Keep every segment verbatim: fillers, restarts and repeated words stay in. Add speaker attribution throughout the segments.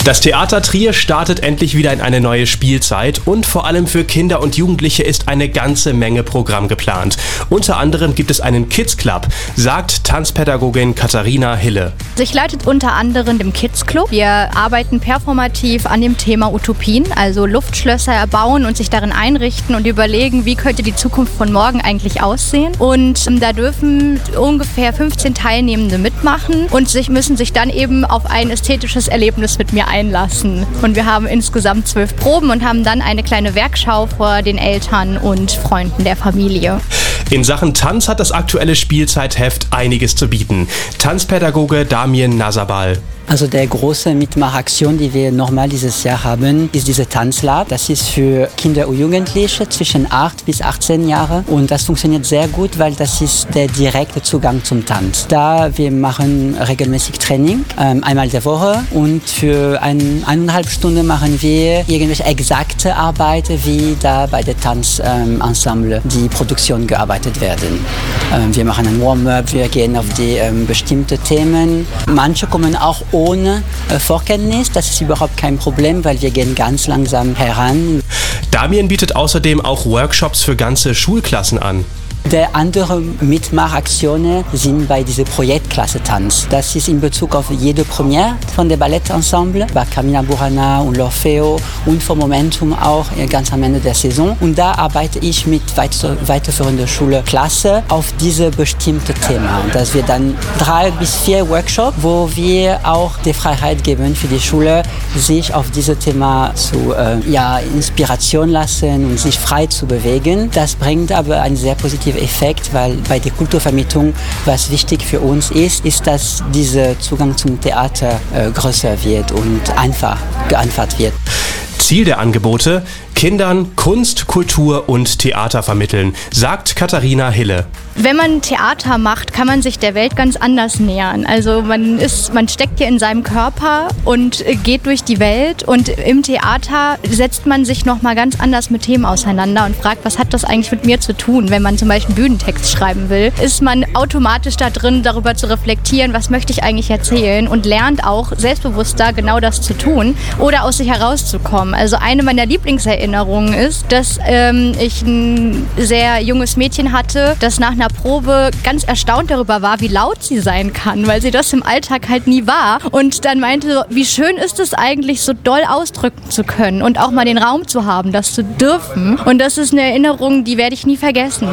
Speaker 1: Das Theater Trier startet endlich wieder in eine neue Spielzeit und vor allem für Kinder und Jugendliche ist eine ganze Menge Programm geplant. Unter anderem gibt es einen Kids Club, sagt Tanzpädagogin Katharina Hille.
Speaker 2: Ich leite unter anderem den Kids Club. Wir arbeiten performativ an dem Thema Utopien, also Luftschlösser erbauen und sich darin einrichten und überlegen, wie könnte die Zukunft von morgen eigentlich aussehen. Und da dürfen ungefähr fünfzehn Teilnehmende mitmachen und sich, müssen sich dann eben auf ein ästhetisches Erlebnis mit mir einlassen. Einlassen. Und wir haben insgesamt zwölf Proben und haben dann eine kleine Werkschau vor den Eltern und Freunden der Familie.
Speaker 1: In Sachen Tanz hat das aktuelle Spielzeitheft einiges zu bieten. Tanzpädagoge Damien Nasabal.
Speaker 3: Also der große Mitmachaktion, die wir nochmal dieses Jahr haben, ist diese Tanzlab. Das ist für Kinder und Jugendliche zwischen acht bis achtzehn Jahre und das funktioniert sehr gut, weil das ist der direkte Zugang zum Tanz. Da wir machen regelmäßig Training, ähm, einmal der Woche und für ein, eineinhalb Stunden machen wir irgendwelche exakte Arbeit, wie da bei der Tanzensemble ähm, die Produktion gearbeitet werden. Ähm, wir machen ein Warm-up, wir gehen auf die ähm, bestimmte Themen. Manche kommen auch ohne äh, Vorkenntnis. Das ist überhaupt kein Problem, weil wir gehen ganz langsam heran.
Speaker 1: Damien bietet außerdem auch Workshops für ganze Schulklassen an.
Speaker 3: Der andere Mitmachaktionen sind bei dieser Projektklasse Tanz. Das ist in Bezug auf jede Premiere von der Ballettensemble, bei Carmina Burana und L'Orfeo und vom Momentum auch ganz am Ende der Saison. Und da arbeite ich mit weiter, weiterführender Schulklasse auf diese bestimmte Thema. Und dass wir dann drei bis vier Workshops, wo wir auch die Freiheit geben für die Schule, sich auf dieses Thema zu äh, ja, Inspiration lassen und sich frei zu bewegen. Das bringt aber einen sehr positiven Effekt, weil bei der Kulturvermittlung, was wichtig für uns ist, ist, dass dieser Zugang zum Theater äh, größer wird und einfach geantwortet wird.
Speaker 1: Ziel der Angebote: Kindern Kunst, Kultur und Theater vermitteln, sagt Katharina Hille.
Speaker 2: Wenn man Theater macht, kann man sich der Welt ganz anders nähern. Also man ist, man steckt ja in seinem Körper und geht durch die Welt und im Theater setzt man sich nochmal ganz anders mit Themen auseinander und fragt, was hat das eigentlich mit mir zu tun? Wenn man zum Beispiel einen Bühnentext schreiben will, ist man automatisch da drin, darüber zu reflektieren, was möchte ich eigentlich erzählen und lernt auch selbstbewusster genau das zu tun oder aus sich herauszukommen. Also eine meiner Lieblingserinnerungen ist, dass ähm, ich ein sehr junges Mädchen hatte, das nach einer Probe ganz erstaunt darüber war, wie laut sie sein kann, weil sie das im Alltag halt nie war. Und dann meinte, wie schön ist es eigentlich, so doll ausdrücken zu können und auch mal den Raum zu haben, das zu dürfen. Und das ist eine Erinnerung, die werde ich nie vergessen.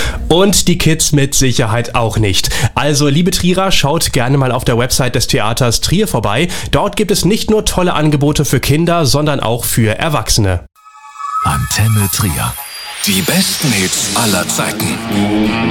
Speaker 1: Und die Kids mit Sicherheit auch nicht. Also, liebe Trierer, schaut gerne mal auf der Website des Theaters Trier vorbei. Dort gibt es nicht nur tolle Angebote für Kinder, sondern auch für Erwachsene.
Speaker 4: Antenne Trier. Die besten Hits aller Zeiten.